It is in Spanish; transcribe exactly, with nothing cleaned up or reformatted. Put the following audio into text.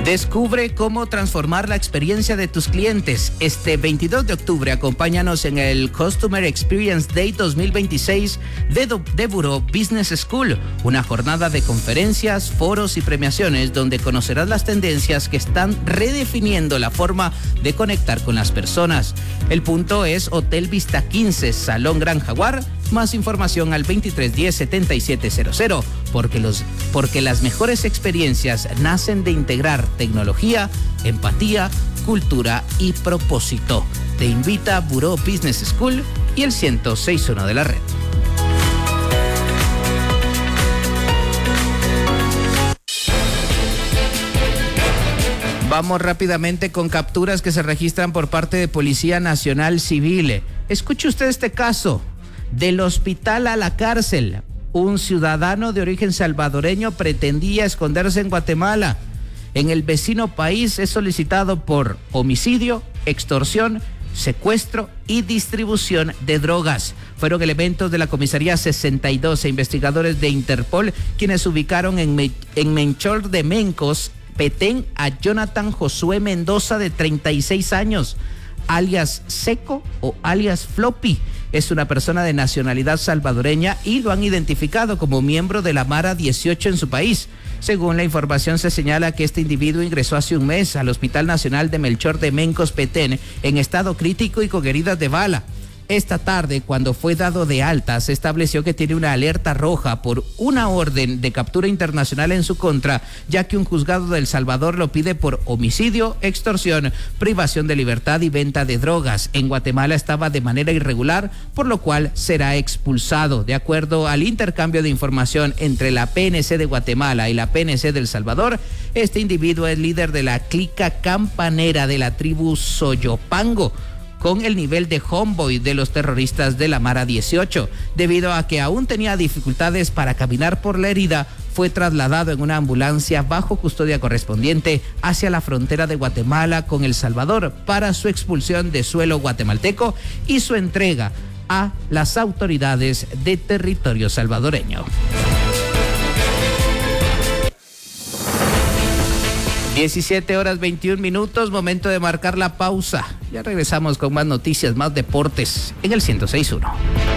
Descubre cómo transformar la experiencia de tus clientes. Este veintidós de octubre, acompáñanos en el Customer Experience Day dos mil veintiséis de, Do- de Buró Business School, una jornada de conferencias, foros y premiaciones donde conocerás las tendencias que están redefiniendo la forma de conectar con las personas. El punto es Hotel Vista quince, Salón Gran Jaguar. Más información al veintitrés diez setenta y siete cero cero, porque, los, porque las mejores experiencias nacen de integrar tecnología, empatía, cultura y propósito. Te invita Buró Business School y el ciento seis punto uno de la red. Vamos rápidamente con capturas que se registran por parte de Policía Nacional Civil. Escuche usted este caso. Del hospital a la cárcel, un ciudadano de origen salvadoreño pretendía esconderse en Guatemala. En el vecino país es solicitado por homicidio, extorsión, secuestro y distribución de drogas. Fueron elementos de la comisaría sesenta y dos e investigadores de Interpol quienes ubicaron en, Me- en Menchor de Mencos, Petén, a Jonathan Josué Mendoza, de treinta y seis años, alias Seco o alias Floppy. Es una persona de nacionalidad salvadoreña y lo han identificado como miembro de la Mara dieciocho en su país. Según la información, se señala que este individuo ingresó hace un mes al Hospital Nacional de Melchor de Mencos, Petén, en estado crítico y con heridas de bala. Esta tarde, cuando fue dado de alta, se estableció que tiene una alerta roja por una orden de captura internacional en su contra, ya que un juzgado de El Salvador lo pide por homicidio, extorsión, privación de libertad y venta de drogas. En Guatemala estaba de manera irregular, por lo cual será expulsado. De acuerdo al intercambio de información entre la P N C de Guatemala y la P N C de El Salvador, este individuo es líder de la clica campanera de la tribu Soyopango, con el nivel de homeboy de los terroristas de la Mara dieciocho. Debido a que aún tenía dificultades para caminar por la herida, fue trasladado en una ambulancia bajo custodia correspondiente hacia la frontera de Guatemala con El Salvador para su expulsión de suelo guatemalteco y su entrega a las autoridades de territorio salvadoreño. diecisiete horas veintiún minutos, momento de marcar la pausa. Ya regresamos con más noticias, más deportes en el ciento seis punto uno.